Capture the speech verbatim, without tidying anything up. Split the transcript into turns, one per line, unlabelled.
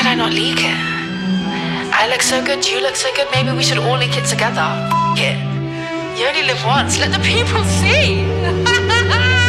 I not leak it? I look so good, you look so good, maybe we should all leak it together. F it. You only live once, let the people see.